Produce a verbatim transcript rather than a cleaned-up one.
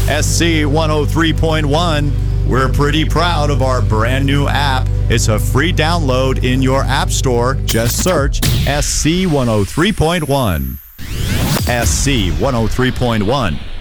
S C one oh three point one. We're pretty proud of our brand new app. It's a free download in your app store. Just search S C one oh three point one. S C one oh three point one.